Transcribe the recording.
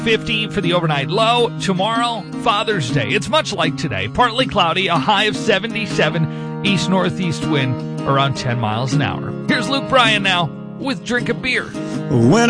50 for the overnight low. Tomorrow, Father's Day. It's much like today. Partly cloudy, a high of 77, east-northeast wind around 10 miles an hour. Here's Luke Bryan now with Drink a Beer. When